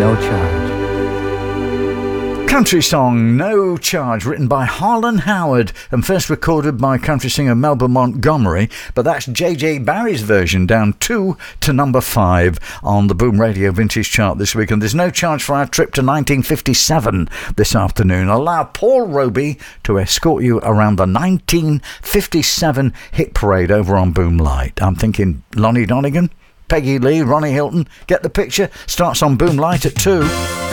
No Charge. Country song No Charge, written by Harlan Howard and first recorded by country singer Melba Montgomery, but that's J.J. Barry's version, down 2 to number 5 on the Boom Radio Vintage Chart this week. And there's no charge for our trip to 1957 this afternoon. Allow Paul Roby to escort you around the 1957 hit parade over on Boom Light. I'm thinking Lonnie Donegan, Peggy Lee, Ronnie Hilton. Get the picture? Starts on Boom Light at 2.